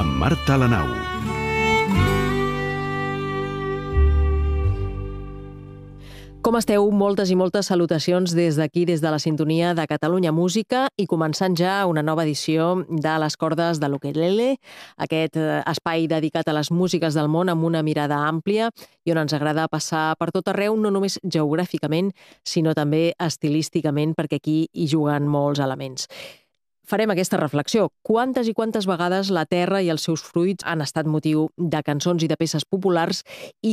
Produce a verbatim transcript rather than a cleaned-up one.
amb Marta Alenau. Com esteu? Moltes i moltes salutacions des d'aquí, des de la sintonia de Catalunya Música, i començant ja una nova edició de Les cordes de l'ukelele, aquest espai dedicat a les músiques del món amb una mirada àmplia i on ens agrada passar per tot arreu, no només geogràficament, sinó també estilísticament, perquè aquí hi juguen molts elements. Farem aquesta reflexió. Quantes i quantes vegades la terra i els seus fruits han estat motiu de cançons i de peces populars i